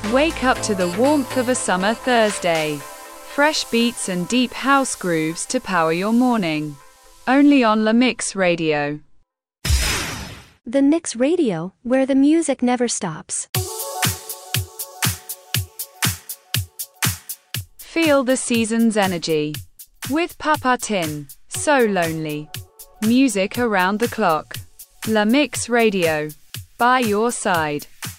Wake up to the warmth of a summer Thursday. Fresh beats and deep house grooves to power your morning. Only on La Mix Radio. The Mix Radio, where the music never stops. Feel the season's energy. With Papa Tin, So Lonely. Music around the clock. La Mix Radio. By your side.